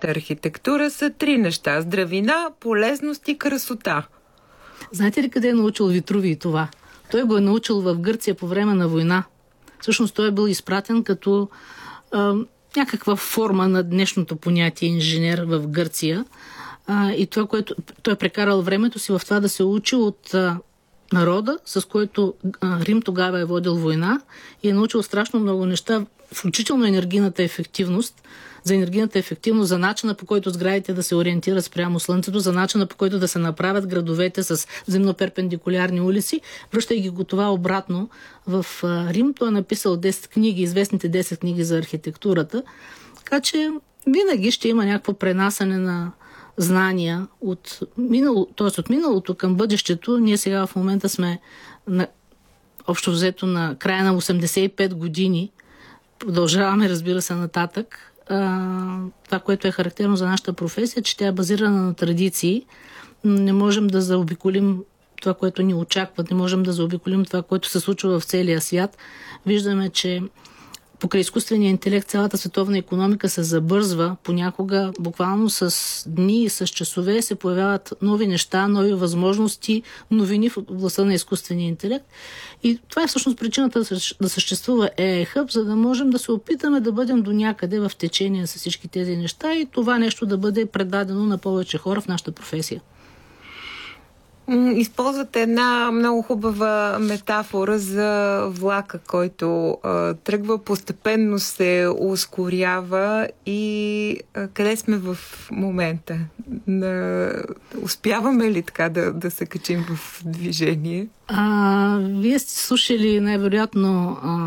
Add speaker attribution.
Speaker 1: добрата архитектура са три неща: здравина, полезност и красота.
Speaker 2: Знаете ли къде е научил Витрувий това? Той го е научил в Гърция по време на война. Всъщност той е бил изпратен като някаква форма на днешното понятие инженер в Гърция. И това, което той е прекарал времето си в това да се учи от народа, с който Рим тогава е водил война, и е научил страшно много неща, включително енергийната ефективност, за начина, по който сградите да се ориентират спрямо Слънцето, за начина, по който да се направят градовете с земно-перпендикулярни улици, връщайки го това обратно в Рим. Той е написал 10 книги, известните 10 книги за архитектурата, така че винаги ще има някакво пренасане на знания от миналото към бъдещето. Ние сега в момента сме общо взето на края на 85 години. Продължаваме, разбира се, нататък. Това, което е характерно за нашата професия, че тя е базирана на традиции. Не можем да заобиколим това, което ни очаква. Не можем да заобиколим това, което се случва в целия свят. Виждаме, че покрай изкуствения интелект цялата световна икономика се забързва. Понякога буквално с дни и с часове се появяват нови неща, нови възможности, новини в областта на изкуствения интелект. И това е всъщност причината да съществува AI Hub, за да можем да се опитаме да бъдем до някъде в течение с всички тези неща и това нещо да бъде предадено на повече хора в нашата професия.
Speaker 1: Използвате една много хубава метафора за влака, който тръгва, постепенно се ускорява и къде сме в момента? Успяваме ли така да се качим в движение?
Speaker 2: Вие сте слушали най-вероятно